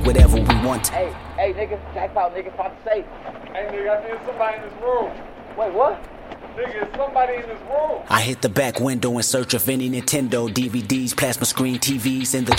whatever we want. Hey, nigga, jackpot, nigga, find the safe. Hey, nigga, I think somebody in this room. Wait, what? Nigga, it's somebody in this room. I hit the back window in search of any Nintendo DVDs, plasma screen TVs, and the